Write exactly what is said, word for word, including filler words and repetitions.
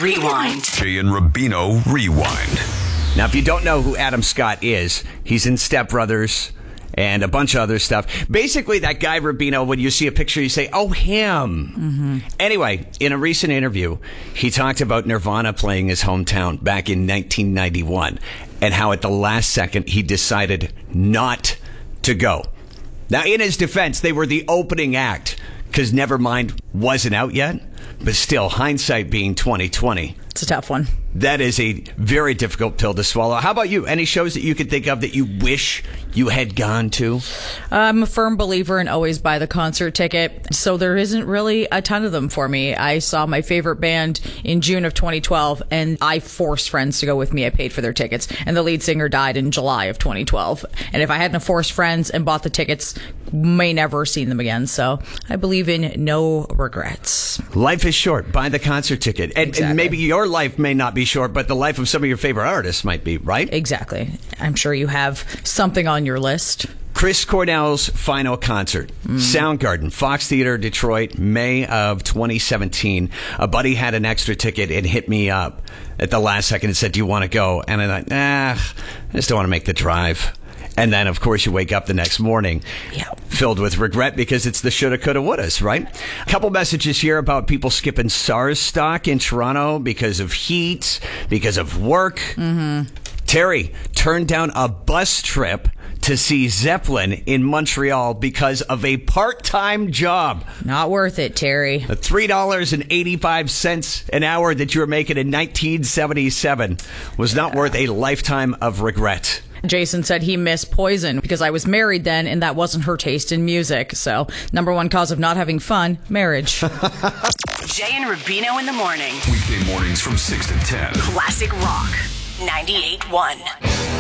Rewind. Jay and Rubino Rewind. Now, if you don't know who Adam Scott is, he's in Step Brothers and a bunch of other stuff. Basically, that guy, Rubino, when you see a picture, you say, oh, him. Mm-hmm. Anyway, in a recent interview, he talked about Nirvana playing his hometown back in nineteen ninety-one and how at the last second he decided not to go. Now, in his defense, they were the opening act because Nevermind wasn't out yet. But still, hindsight being twenty twenty. It's a tough one. That is a very difficult pill to swallow. How about you? Any shows that you could think of that you wish you had gone to? I'm a firm believer in always buy the concert ticket, so there isn't really a ton of them for me. I saw my favorite band in June of twenty twelve, and I forced friends to go with me. I paid for their tickets, and the lead singer died in July of twenty twelve. And if I hadn't forced friends and bought the tickets, may never have seen them again. So I believe in no regrets. Life is short. Buy the concert ticket. And, Exactly. and maybe your life may not be short, but the life of some of your favorite artists might be, right? Exactly. I'm sure you have something on your list. Chris Cornell's final concert, mm. Soundgarden, Fox Theater, Detroit, May of twenty seventeen. A buddy had an extra ticket and hit me up at the last second and said, do you want to go? And I thought, nah, I just don't want to make the drive. And then, of course, you wake up the next morning yeah. filled with regret because it's the shoulda, coulda, wouldas, right? A couple messages here about people skipping SARS stock in Toronto because of heat, because of work. Mm-hmm. Terry turned down a bus trip to see Zeppelin in Montreal because of a part-time job. Not worth it, Terry. The three dollars and eighty-five cents an hour that you were making in nineteen seventy-seven was not worth a lifetime of regret. Jason said he missed Poison because I was married then and that wasn't her taste in music. So, number one cause of not having fun, marriage. Jay and Rubino in the morning. Weekday mornings from six to ten. Classic Rock ninety-eight point one.